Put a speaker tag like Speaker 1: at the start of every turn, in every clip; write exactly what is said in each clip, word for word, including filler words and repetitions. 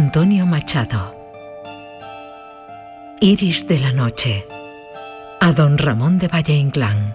Speaker 1: Antonio Machado. Iris de la noche, a don Ramón de Valle Inclán.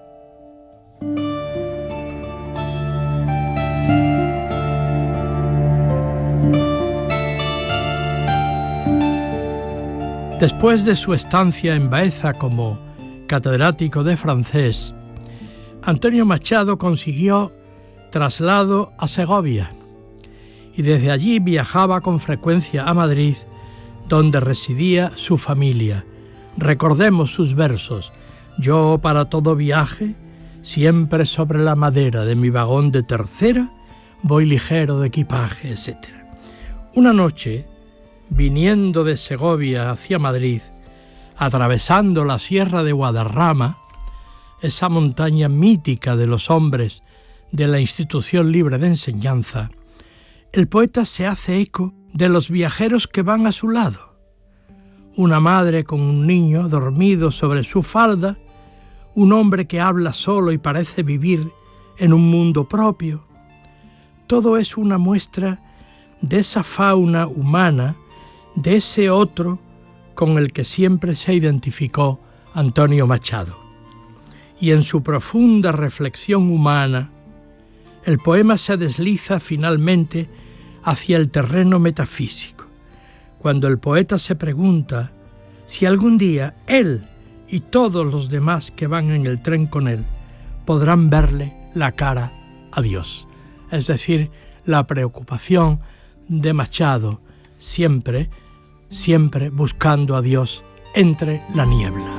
Speaker 2: Después de su estancia en Baeza como catedrático de francés, Antonio Machado consiguió traslado a Segovia y desde allí viajaba con frecuencia a Madrid, donde residía su familia. Recordemos sus versos: yo para todo viaje, siempre sobre la madera de mi vagón de tercera, voy ligero de equipaje, etcétera. Una noche, viniendo de Segovia hacia Madrid, atravesando la Sierra de Guadarrama, esa montaña mítica de los hombres de la Institución Libre de Enseñanza, el poeta se hace eco de los viajeros que van a su lado. Una madre con un niño dormido sobre su falda, un hombre que habla solo y parece vivir en un mundo propio. Todo es una muestra de esa fauna humana, de ese otro con el que siempre se identificó Antonio Machado. Y en su profunda reflexión humana, el poema se desliza finalmente hacia el terreno metafísico, cuando el poeta se pregunta si algún día él y todos los demás que van en el tren con él podrán verle la cara a Dios. Es decir, la preocupación de Machado siempre, siempre buscando a Dios entre la niebla.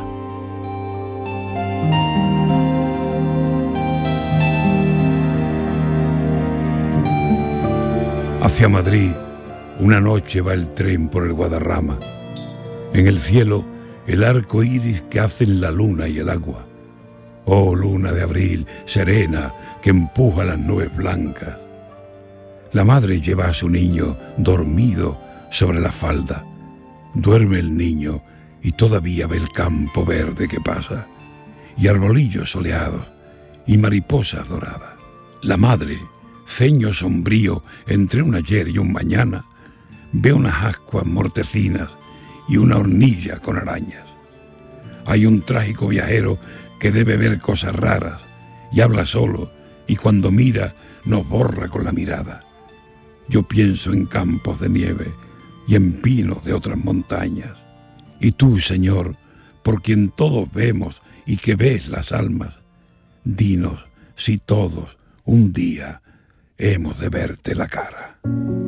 Speaker 3: Hacia Madrid, una noche va el tren por el Guadarrama. En el cielo, el arco iris que hacen la luna y el agua. Oh, luna de abril, serena, que empuja las nubes blancas. La madre lleva a su niño dormido sobre la falda. Duerme el niño y todavía ve el campo verde que pasa, y arbolillos soleados, y mariposas doradas. La madre, ceño sombrío entre un ayer y un mañana, ve unas ascuas mortecinas y una hornilla con arañas. Hay un trágico viajero que debe ver cosas raras y habla solo, y cuando mira nos borra con la mirada. Yo pienso en campos de nieve y en pinos de otras montañas. Y tú, Señor, por quien todos vemos y que ves las almas, dinos si todos un día hemos de verte la cara.